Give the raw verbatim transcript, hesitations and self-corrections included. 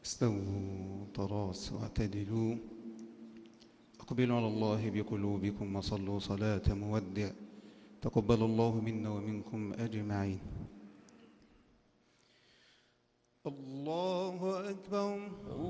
استووا تراصوا واعتدلوا. أقبلوا على الله بقلوبكم وصلوا صلاة مودع. تقبل الله منا ومنكم أجمعين. الله أكبر.